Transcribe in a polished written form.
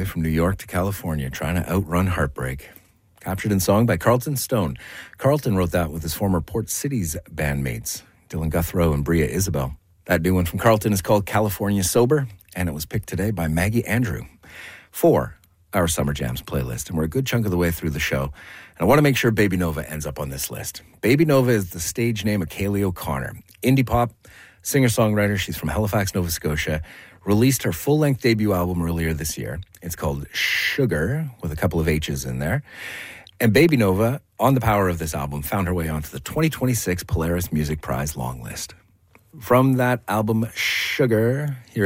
way from New York to California, trying to outrun heartbreak. Captured in song by Carlton Stone. Carlton wrote that with his former Port Cities bandmates, Dylan Guthrow and Bria Isabel. That new one from Carlton is called California Sober, and it was picked today by Maggie Andrew for our Summer Jams playlist. And we're a good chunk of the way through the show. And I want to make sure Baby Nova ends up on this list. Baby Nova is the stage name of Kaylee O'Connor. Indie pop, singer-songwriter. She's from Halifax, Nova Scotia. Released her full-length debut album earlier this year. It's called Sugar, with a couple of H's in there. And Baby Nova, on the power of this album, found her way onto the 2026 Polaris Music Prize long list. From that album, Sugar, here